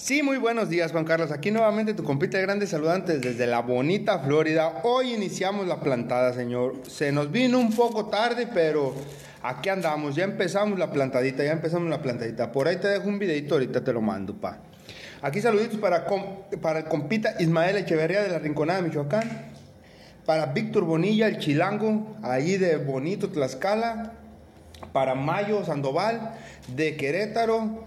Sí, muy buenos días, Juan Carlos. Aquí nuevamente tu compita grande saludantes desde la bonita Florida. Hoy iniciamos la plantada, señor. Se nos vino un poco tarde, pero aquí andamos. Ya empezamos la plantadita. Por ahí te dejo un videito, ahorita te lo mando, pa. Aquí saluditos para el compita Ismael Echeverría de la Rinconada, Michoacán. Para Víctor Bonilla, el chilango, ahí de Bonito, Tlaxcala. Para Mayo Sandoval, de Querétaro.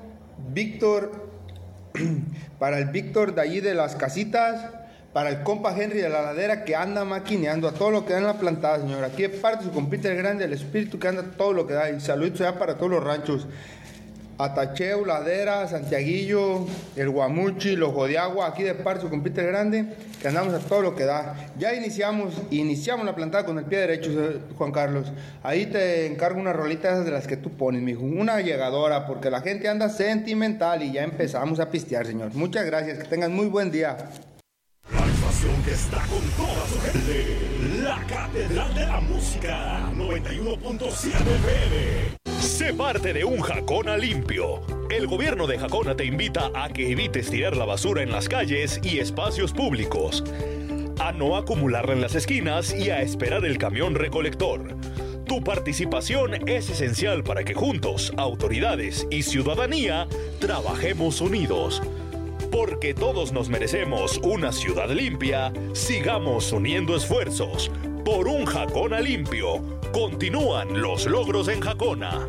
Para el Víctor de allí de las Casitas. Para el compa Henry de la Ladera, que anda maquineando a todo lo que da en la plantada, señor. Aquí es parte de su compita el grande, el espíritu que anda todo lo que da. Y saludos ya para todos los ranchos. Atacheu, Ladera, Santiaguillo, el Guamuchi, los Ojo de Agua, aquí de parte de su compita el grande, que andamos a todo lo que da. Ya iniciamos la plantada con el pie derecho, Juan Carlos. Ahí te encargo una rolita esas de las que tú pones, mijo. Una llegadora, porque la gente anda sentimental y ya empezamos a pistear, señor. Muchas gracias, que tengan muy buen día. La estación que está con toda su gente, la Catedral de la Música, 91.7 FM. Sé parte de un Jacona limpio. El gobierno de Jacona te invita a que evites tirar la basura en las calles y espacios públicos, a no acumularla en las esquinas y a esperar el camión recolector. Tu participación es esencial para que juntos, autoridades y ciudadanía, trabajemos unidos. Porque todos nos merecemos una ciudad limpia, sigamos uniendo esfuerzos. Por un Jacona limpio. Continúan los logros en Jacona.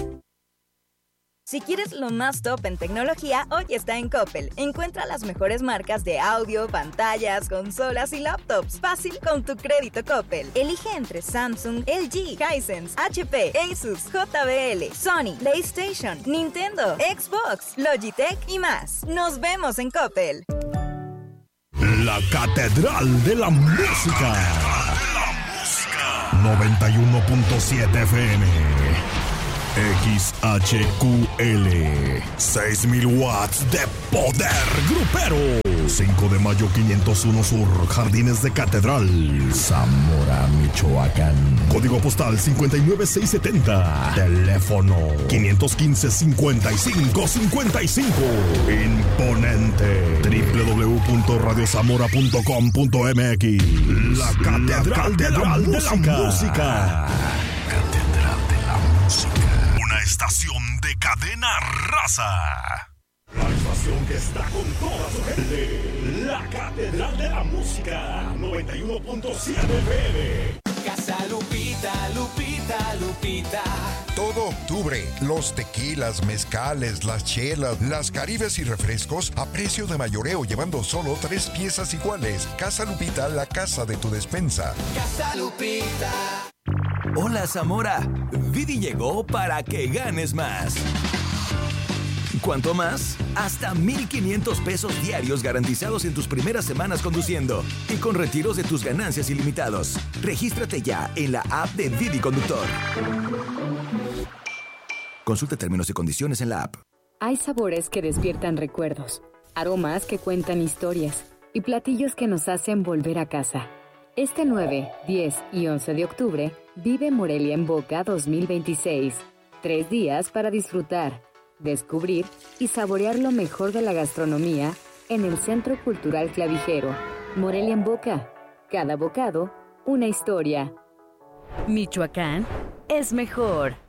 Si quieres lo más top en tecnología, hoy está en Coppel. Encuentra las mejores marcas de audio, pantallas, consolas y laptops. Fácil con tu crédito Coppel. Elige entre Samsung, LG, Hisense, HP, Asus, JBL, Sony, PlayStation, Nintendo, Xbox, Logitech y más. Nos vemos en Coppel. La Catedral de la Música. 91.7 FM. XHQL 6000 watts de poder grupero. 5 de mayo 501 Sur, Jardines de Catedral, Zamora, Michoacán. Código postal 59670. Teléfono 515-5555. Imponente. www.radiozamora.com.mx. La Catedral de la Música. Estación de cadena raza. La estación que está con toda su gente, la Catedral de la Música, 91.7 FM. Casa Lupita, Lupita, Lupita. Todo octubre, los tequilas, mezcales, las chelas, las caribes y refrescos a precio de mayoreo, llevando solo 3 piezas iguales. Casa Lupita, la casa de tu despensa. Casa Lupita. Hola Zamora, Vidi llegó para que ganes más. ¿Cuánto más? Hasta 1,500 pesos diarios garantizados en tus primeras semanas conduciendo y con retiros de tus ganancias ilimitados. Regístrate ya en la app de Vidi Conductor. Consulta términos y condiciones en la app. Hay sabores que despiertan recuerdos, aromas que cuentan historias y platillos que nos hacen volver a casa. Este 9, 10 y 11 de octubre, vive Morelia en Boca 2026. 3 días para disfrutar, descubrir y saborear lo mejor de la gastronomía en el Centro Cultural Clavijero. Morelia en Boca. Cada bocado, una historia. Michoacán es mejor.